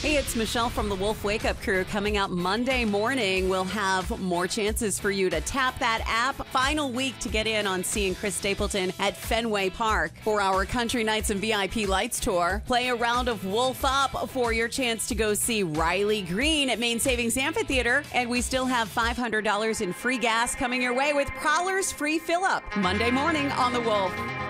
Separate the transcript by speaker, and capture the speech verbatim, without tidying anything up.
Speaker 1: Hey, it's Michelle from the Wolf Wake Up Crew. Coming up Monday morning, we'll have more chances for you to tap that app. Final week to get in on seeing Chris Stapleton at Fenway Park for our Country Nights and V I P Lights tour. Play a round of Wolf Up for your chance to go see Riley Green at Main Savings Amphitheater. And we still have five hundred dollars in free gas coming your way with Prowler's free fill-up Monday morning on The Wolf.